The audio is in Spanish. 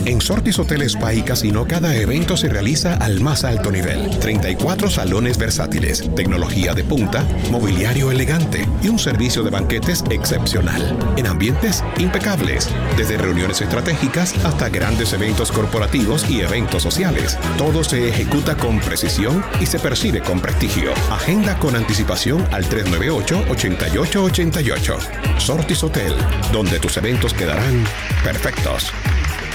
En Sortis Hotel Spa y Casino, cada evento se realiza al más alto nivel. 34 salones versátiles, tecnología de punta, mobiliario elegante y un servicio de banquetes excepcional. En ambientes impecables, desde reuniones estratégicas hasta grandes eventos corporativos y eventos sociales. Todo se ejecuta con precisión y se percibe con prestigio. Agenda con anticipación al 398-8888. Sortis Hotel, donde tus eventos quedarán perfectos.